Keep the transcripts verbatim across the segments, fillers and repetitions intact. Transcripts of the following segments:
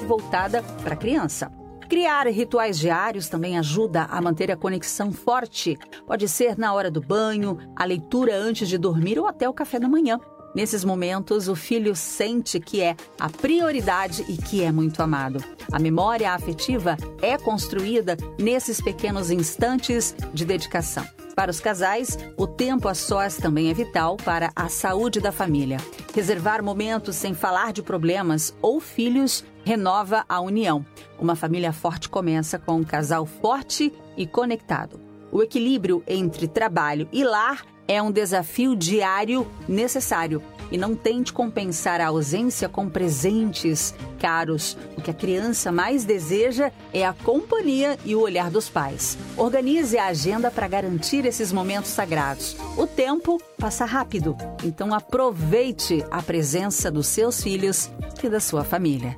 voltada para a criança. Criar rituais diários também ajuda a manter a conexão forte. Pode ser na hora do banho, a leitura antes de dormir ou até o café da manhã. Nesses momentos, o filho sente que é a prioridade e que é muito amado. A memória afetiva é construída nesses pequenos instantes de dedicação. Para os casais, o tempo a sós também é vital para a saúde da família. Reservar momentos sem falar de problemas ou filhos renova a união. Uma família forte começa com um casal forte e conectado. O equilíbrio entre trabalho e lar é um desafio diário necessário. E não tente compensar a ausência com presentes caros. O que a criança mais deseja é a companhia e o olhar dos pais. Organize a agenda para garantir esses momentos sagrados. O tempo passa rápido, então aproveite a presença dos seus filhos e da sua família.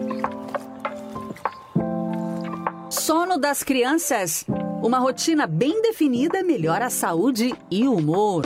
Sono das crianças. Uma rotina bem definida melhora a saúde e o humor.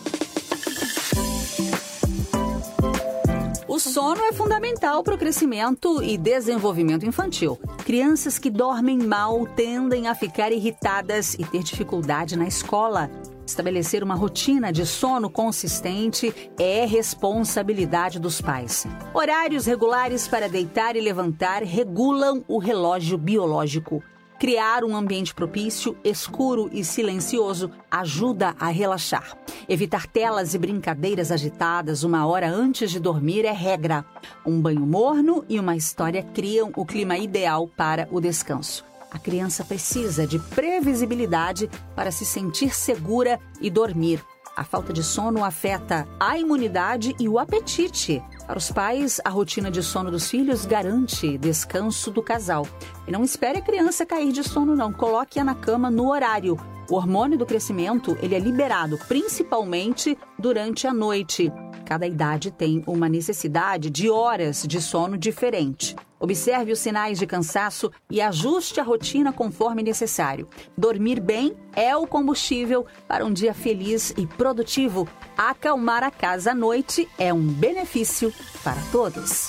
O sono é fundamental para o crescimento e desenvolvimento infantil. Crianças que dormem mal tendem a ficar irritadas e ter dificuldade na escola. Estabelecer uma rotina de sono consistente é responsabilidade dos pais. Horários regulares para deitar e levantar regulam o relógio biológico. Criar um ambiente propício, escuro e silencioso ajuda a relaxar. Evitar telas e brincadeiras agitadas uma hora antes de dormir é regra. Um banho morno e uma história criam o clima ideal para o descanso. A criança precisa de previsibilidade para se sentir segura e dormir. A falta de sono afeta a imunidade e o apetite. Para os pais, a rotina de sono dos filhos garante descanso do casal. E não espere a criança cair de sono, não. Coloque-a na cama no horário. O hormônio do crescimento ele é liberado principalmente durante a noite. Cada idade tem uma necessidade de horas de sono diferente. Observe os sinais de cansaço e ajuste a rotina conforme necessário. Dormir bem é o combustível para um dia feliz e produtivo. Acalmar a casa à noite é um benefício para todos.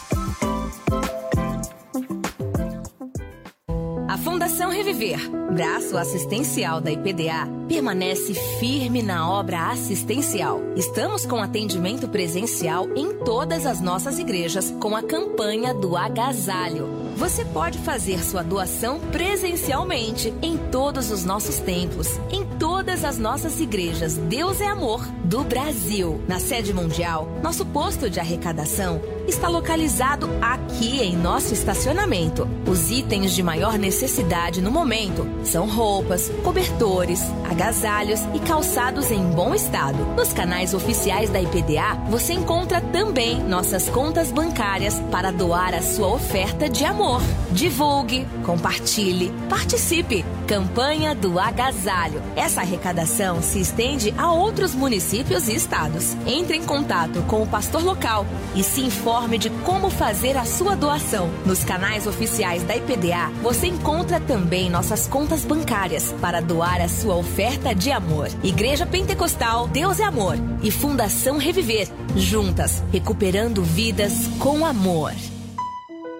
A Fundação Reviver, braço assistencial da I P D A, permanece firme na obra assistencial. Estamos com atendimento presencial em todas as nossas igrejas com a campanha do agasalho. Você pode fazer sua doação presencialmente em todos os nossos templos, em todas as nossas igrejas Deus é Amor do Brasil. Na sede mundial, nosso posto de arrecadação está localizado aqui em nosso estacionamento. Os itens de maior necessidade no momento são roupas, cobertores, agasalhos e calçados em bom estado. Nos canais oficiais da I P D A, você encontra também nossas contas bancárias para doar a sua oferta de amor. Divulgue, compartilhe, participe. Campanha do Agasalho. Essa arrecadação se estende a outros municípios e estados. Entre em contato com o pastor local e se informe de como fazer a sua doação. Nos canais oficiais da I P D A, você encontra também nossas contas bancárias para doar a sua oferta de amor. Igreja Pentecostal Deus é Amor e Fundação Reviver. Juntas, recuperando vidas com amor.